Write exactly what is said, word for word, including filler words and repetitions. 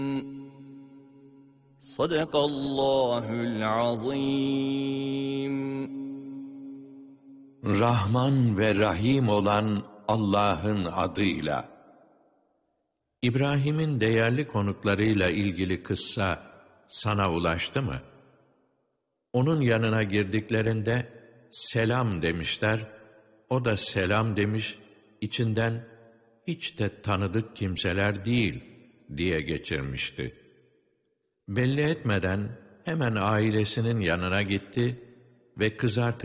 Sadakallahul azim. Rahman ve Rahim olan Allah'ın adıyla. İbrahim'in değerli konuklarıyla ilgili kıssa sana ulaştı mı? Onun yanına girdiklerinde selam demişler, o da selam demiş, içinden hiç de tanıdık kimseler değil diye geçirmişti. Belli etmeden hemen ailesinin yanına gitti ve kızartılan